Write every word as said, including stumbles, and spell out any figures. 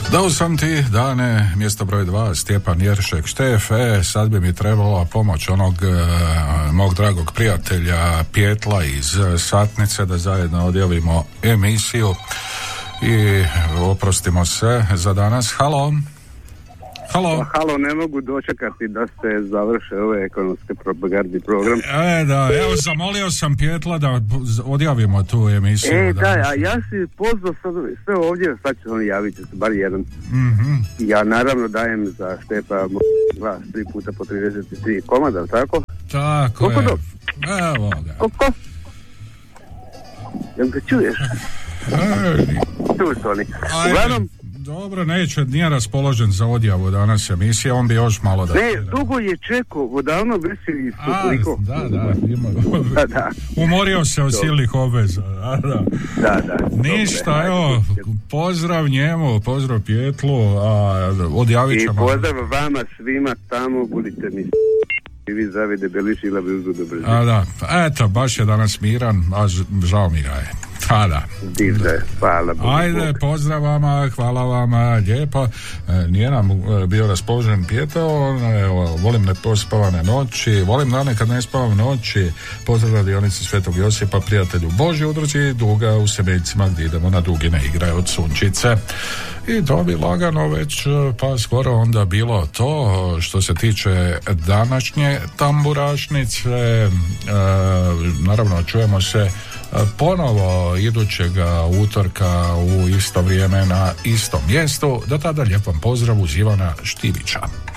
Dao sam ti dane, mjesto broj dva, Stjepan Jeršek Štef. E, sad bi mi trebala pomoć onog e, mog dragog prijatelja Pjetla iz e, Satnice da zajedno odjavimo emisiju i oprostimo se za danas. Halo? Halo? Pa, halo, ne mogu dočekati da se završe ove ekonomske propagandni program. E, da, evo, zamolio sam Pjetla da odjavimo tu emisiju. E, da, danas. a ja si pozvao sad sve ovdje, sad će on javiti se, bar jedan. Mm-hmm. Ja naravno dajem za Štepa glas tri puta po trideset tri komada, tako? Tako Koliko je. do? Evo ga. Koliko? Jel ga čuješ? Ej, Tu su oni. ajde. Uglavnom, Dobro, neće, nije raspoložen za odjavu danas emisije, on bi još malo da... ne, dugo je čekao, odavno veseli isto A, toliko. da, da, ima... Da, da. Umorio se od silnih obveza. Da, da. Da, da. Ništa, Dobre, evo, ajde. pozdrav njemu, pozdrav Pjetlu, a odjavit I ćemo... pozdrav vama svima tamo, budite mi i vi zavide belišila bi uzbudu brzo. A da, eto, baš je danas miran, a ž- žao mi ga je. A da. Divno je, hvala Bogu. Ajde, pozdrav vama, hvala vama, lijepo. E, nije nam e, bio raspoložen Pjetao, evo, volim nepospavane noći, volim dane kad ne spavam noći, pozdrav radionici Svetog Josipa, prijatelju Božji, udruzi Duga u Semeljcima gdje idemo na dugine igre od Sunčice. I to bi lagano već pa skoro onda bilo to što se tiče današnje tamburašnice. E, naravno čujemo se ponovo idućega utorka u isto vrijeme na istom mjestu. Do tada lijep vam pozdrav uz Ivana Štivića.